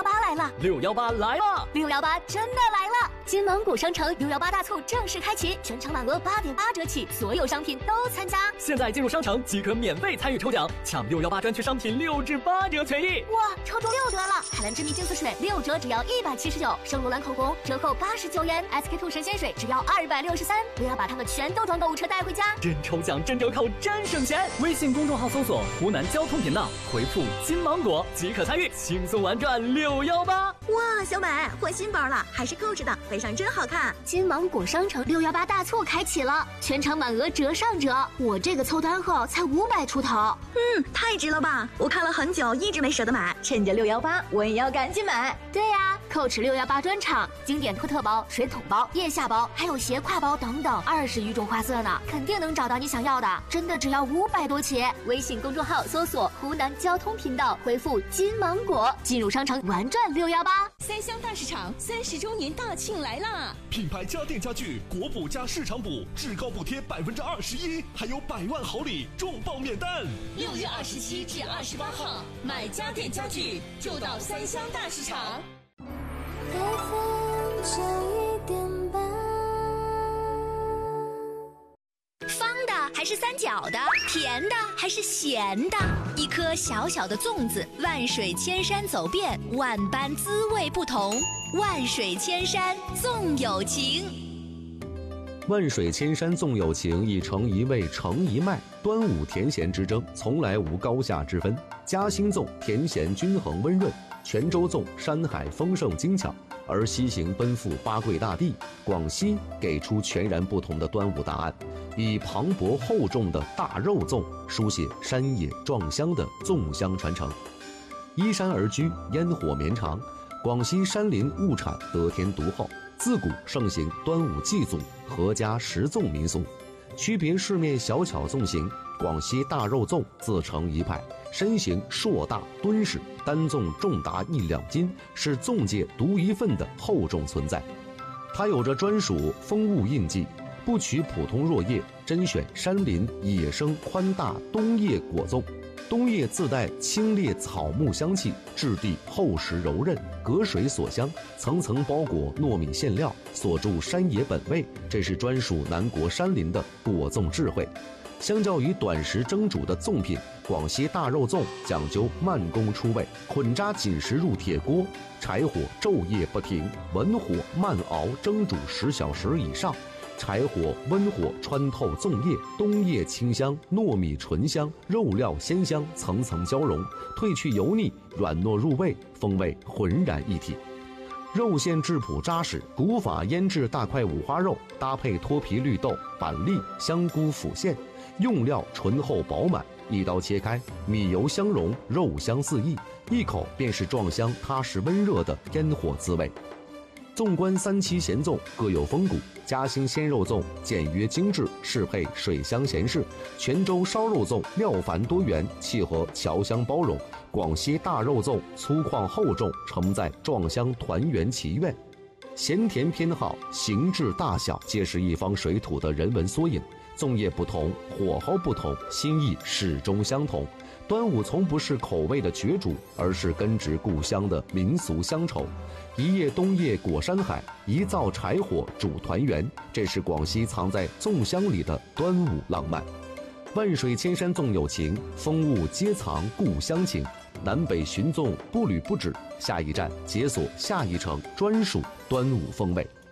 618来了 ！618来了 ！618真的来了！金芒果商城618大促正式开启，全场满额8.8折起，所有商品都参加。 现在进入商城即可免费参与抽奖，抢618专区商品6至8折权益！ 哇，抽中6得了！海蓝之谜净色水6折只要179，圣罗兰口红折扣89元 ，SK2 神仙水只要263，不要把它们全都装购物车带回家。 真抽奖，真折扣，真省钱！微信公众号搜索“湖南交通频道”，回复“金芒果”即可参与，轻松玩转618。 哇，小美换新包了，还是Coach的，背上真好看。 金芒果商城618大促开启了，全场满额折上折，我这个凑单后才500出头。 太值了吧！我看了很久，一直没舍得买，趁着618，我也要赶紧买。 对呀，Coach 618专场，经典托特包、水桶包、腋下包，还有斜挎包等等，20余种花色呢，肯定能找到你想要的。真的只要500多起。微信公众号搜索“湖南交通频道”，回复“金芒果”，进入商城玩转618。 三湘大市场30周年大庆来啦！ 品牌家电家具国补加市场补，至高补贴21%，还有100万好礼，重磅免单。 6月27至28号，买家电家具就到三湘大市场。 方的还是三角的，甜的还是咸的，一颗小小的粽子，万水千山走遍，万般滋味不同。万水千山纵有情， 万水千山纵有情，一城一味成一脉。端午甜咸之争从来无高下之分，嘉兴粽甜咸均衡温润，泉州粽山海丰盛精巧，而西行奔赴八桂大地，广西给出全然不同的端午答案，以磅礴厚重的大肉粽书写山野壮乡的粽香传承。依山而居，烟火绵长，广西山林物产得天独厚，自古盛行端午祭祖、合家食粽民俗。区别市面小巧粽型，广西大肉粽自成一派，身形硕大敦实，单粽重达1-2斤，是粽界独一份的厚重存在。它有着专属风物印记，不取普通箬叶，甄选山林野生宽大冬叶果粽。冬叶自带清冽草木香气，质地厚实柔韧，隔水锁香，层层包裹糯米馅料，锁住山野本味，这是专属南国山林的果粽智慧。相较于短时蒸煮的粽品，广西大肉粽讲究慢工出味，捆扎紧实入铁锅，柴火昼夜不停，文火慢熬蒸煮10小时以上。柴火温火穿透粽叶，冬叶清香，糯米醇香，肉料鲜香，层层交融，褪去油腻，软糯入味，风味浑然一体。肉馅质朴扎实，古法腌制大块五花肉，搭配脱皮绿豆、板栗、香菇辅馅，用料醇厚饱满，一刀切开，米油香浓，肉香四溢，一口便是壮香踏实温热的烟火滋味。纵观3期咸粽各有风骨，嘉兴鲜肉粽简约精致，适配水乡闲适；泉州烧肉粽料繁多元，契合侨乡包容；广西大肉粽粗犷厚重，承载壮乡团圆祈愿。咸甜偏好、形制大小皆是一方水土的人文缩影。粽叶不同，火候不同，心意始终相同。端午从不是口味的角逐，而是根植故乡的民俗乡愁。一夜冬夜裹山海，一灶柴火煮团圆，这是广西藏在粽香里的端午浪漫。万水千山纵有情，风物皆藏故乡情。南北寻粽步履不止，下一站解锁下一城专属端午风味。